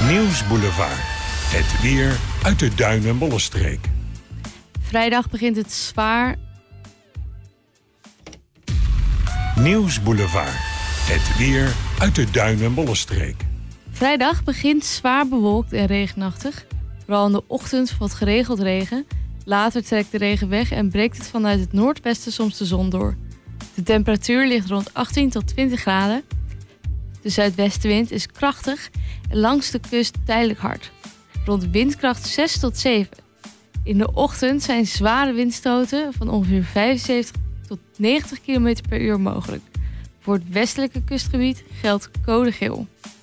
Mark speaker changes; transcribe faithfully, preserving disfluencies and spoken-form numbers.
Speaker 1: Nieuwsboulevard. Het weer uit de Duin- en Bollenstreek.
Speaker 2: Vrijdag begint het zwaar...
Speaker 1: Nieuwsboulevard. Het weer uit de Duin- en Bollenstreek.
Speaker 2: Vrijdag begint zwaar bewolkt en regenachtig. Vooral in de ochtend valt geregeld regen. Later trekt de regen weg en breekt het vanuit het noordwesten soms de zon door. De temperatuur ligt rond achttien tot twintig graden. De zuidwestenwind is krachtig en langs de kust tijdelijk hard. Rond windkracht zes tot zeven. In de ochtend zijn zware windstoten van ongeveer vijfenzeventig tot negentig kilometer per uur mogelijk. Voor het westelijke kustgebied geldt code geel.